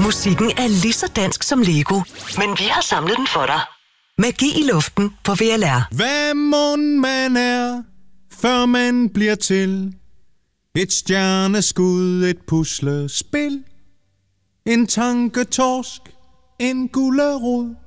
Musikken er lige så dansk som Lego, men vi har samlet den for dig. Magi i luften på VLR. Hvad mon man er, før man bliver til? Et stjerneskud, et puslespil, en tanketorsk, en gullerod.